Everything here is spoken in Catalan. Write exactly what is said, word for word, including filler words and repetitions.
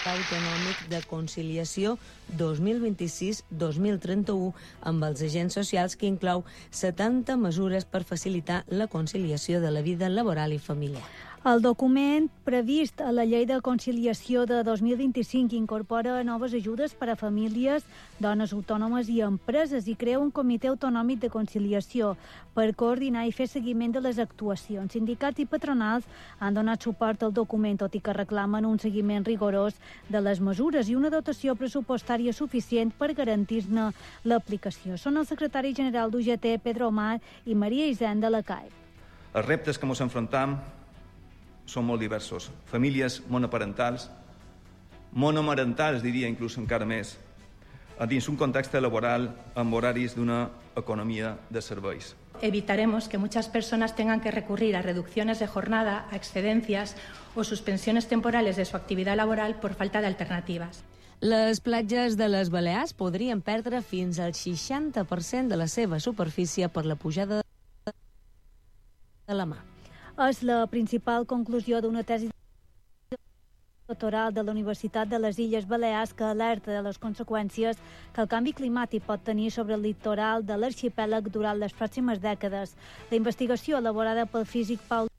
autonòmic de conciliació dos mil vint-i-sis dos mil trenta-u amb els agents socials, que inclou setanta mesures per facilitar la conciliació de la vida laboral i familiar. El document previst a la Llei de Conciliació de dos mil vint-i-cinc incorpora noves ajudes per a famílies, dones autònomes i empreses i crea un comitè autonòmic de conciliació per coordinar i fer seguiment de les actuacions. Sindicats i patronals han donat suport al document, tot i que reclamen un seguiment rigorós de les mesures i una dotació pressupostària suficient per garantir-ne l'aplicació. Són el secretari general d'U G T, Pedro Omar, i Maria Hisenda, de la C A E P. Els reptes que ens enfrontem són molt diversos. Famílies monoparentals, monomarentals, diria inclús encara més, dins un context laboral amb horaris d'una economia de serveis. Evitaremos que muchas personas tengan que recurrir a reducciones de jornada, a excedencias o suspensiones temporales de su actividad laboral por falta de alternativas. Les platges de les Balears podrien perdre fins al seixanta per cent de la seva superfície per la pujada de la mar. És la principal conclusió d'una tesi doctoral de la Universitat de les Illes Balears, que alerta de les conseqüències que el canvi climàtic pot tenir sobre el litoral de l'arxipèlag durant les pròximes dècades. La investigació, elaborada pel físic Paul